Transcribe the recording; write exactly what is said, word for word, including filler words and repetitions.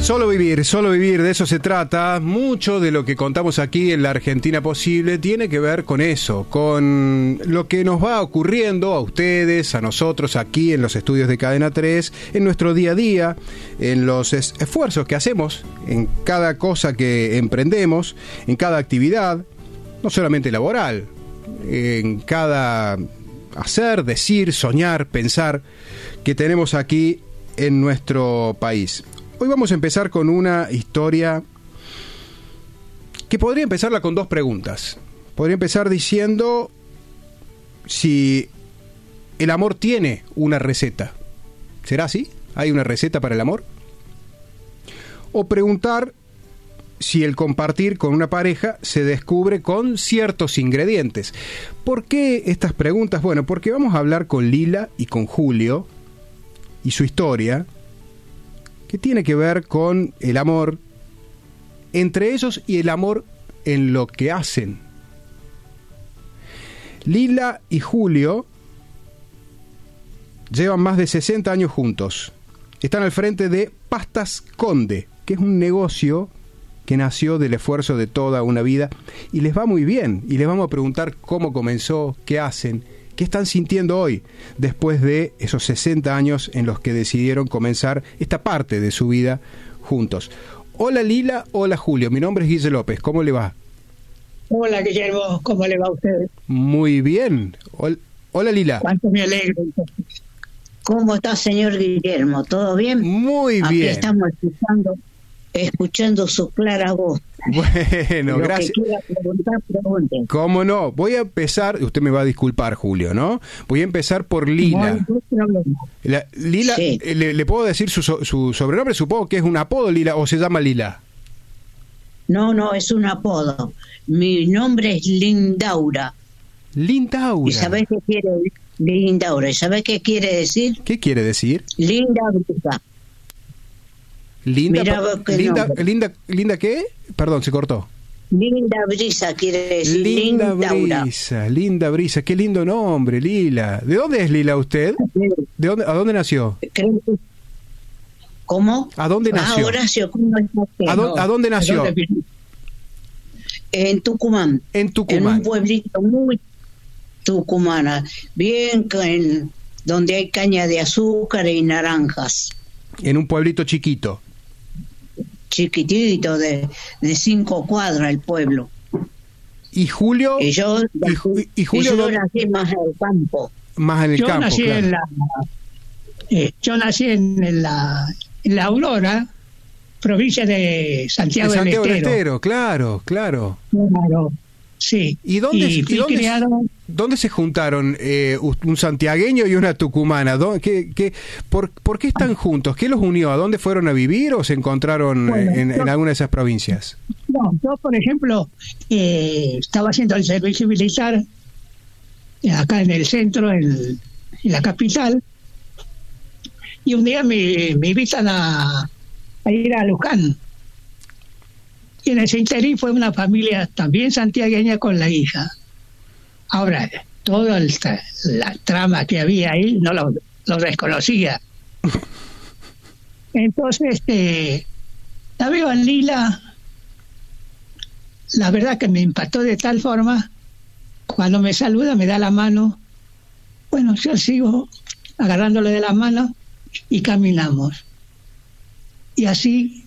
Solo vivir, solo vivir, de eso se trata. Mucho de lo que contamos aquí en La Argentina Posible tiene que ver con eso, con lo que nos va ocurriendo a ustedes, a nosotros aquí en los estudios de Cadena tres, en nuestro día a día, en los es- esfuerzos que hacemos, en cada cosa que emprendemos, en cada actividad, no solamente laboral, en cada hacer, decir, soñar, pensar que tenemos aquí en nuestro país. Hoy vamos a empezar con una historia que podría empezarla con dos preguntas. Podría empezar diciendo si el amor tiene una receta. ¿Será así? ¿Hay una receta para el amor? O preguntar si el compartir con una pareja se descubre con ciertos ingredientes. ¿Por qué estas preguntas? Bueno, porque vamos a hablar con Lila y con Julio y su historia, que tiene que ver con el amor entre ellos y el amor en lo que hacen. Lila y Julio llevan más de sesenta años juntos. Están al frente de Pastas Conde, que es un negocio que nació del esfuerzo de toda una vida y les va muy bien. Y les vamos a preguntar cómo comenzó, qué hacen, qué están sintiendo hoy, después de esos sesenta años en los que decidieron comenzar esta parte de su vida juntos. Hola Lila, hola Julio, mi nombre es Guille López, ¿cómo le va? Hola Guillermo, ¿cómo le va a usted? Muy bien. Hol- Hola Lila. Cuánto me alegro. ¿Cómo está, señor Guillermo? ¿Todo bien? Muy Aquí bien. estamos escuchando, escuchando su clara voz. Bueno, Lo gracias. que quiera preguntar, pregunte. ¿Cómo no? Voy a empezar, usted me va a disculpar, Julio, ¿no? Voy a empezar por No hay Lila. ningún problema. La- Lila, Sí. eh, le, le puedo decir su, so- su sobrenombre? Supongo que es un apodo, Lila, o se llama Lila. No, no, es un apodo. Mi nombre es Lindaura. Lindaura. ¿Y sabés qué quiere decir? Lindaura. ¿Y sabés qué quiere decir? ¿Qué quiere decir? Linda bruta. Linda, Mira pa- vos qué linda, nombre. linda, linda, ¿qué? Perdón, se cortó. Linda brisa quiere decir Linda Lindaura. brisa, linda brisa, qué lindo nombre, Lila. ¿De dónde es Lila usted? ¿De dónde, a dónde nació? Creo que- ¿Cómo? ¿A dónde nació? Ah, Horacio, ¿cómo estás? ¿A, dó- a dónde nació? ¿Dónde vive? En Tucumán. En En Tucumán. un pueblito muy tucumana, bien ca- en- donde hay caña de azúcar y naranjas, En un pueblito chiquito. chiquitito, de, de cinco cuadras el pueblo. ¿Y Julio? Y yo, y Ju- y Julio y yo dónde- nací más en el campo. Más en el Yo campo, nací claro. en la eh, yo nací en, en la en la Aurora, provincia de En Santiago, Santiago del del Estero. Estero, claro, claro. Claro, sí. ¿Y dónde, y y fui dónde- criado dónde se juntaron eh, un santiagueño y una tucumana? ¿Dó- ¿Qué, qué, por, ¿Por qué están juntos? ¿Qué los unió? ¿A dónde fueron a vivir o se encontraron Bueno, en, en yo- alguna de esas provincias? No, yo, por ejemplo, eh, estaba haciendo el servicio militar eh, acá en el centro, en, en la capital, y un día me, me invitan a, a ir a Luján. Y en ese interín fue una familia también santiagueña con la hija. Ahora, toda el tra- la trama que había ahí no lo, lo desconocía. Entonces, este, la veo en Lila. La verdad que me impactó de tal forma, cuando me saluda, me da la mano. Bueno, yo sigo agarrándole de la mano y caminamos. Y así